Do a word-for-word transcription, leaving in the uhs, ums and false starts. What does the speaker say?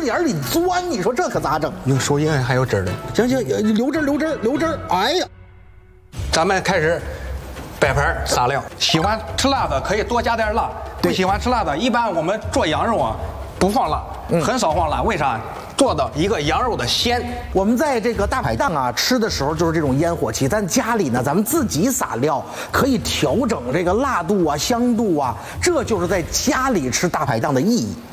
个眼里钻，你说这可咋整？ 用手印还有汁儿的。 行行，留汁儿留汁儿留汁儿。哎呀， 咱们开始摆盘撒料。喜欢吃辣的可以多加点辣，不喜欢吃辣的，一般我们做羊肉啊不放辣，嗯、很少放辣。为啥？做到一个羊肉的鲜。 我们在这个大排档啊吃的时候就是这种烟火气，但家里呢咱们自己撒料，可以调整这个辣度啊、香度啊，这就是在家里吃大排档的意义。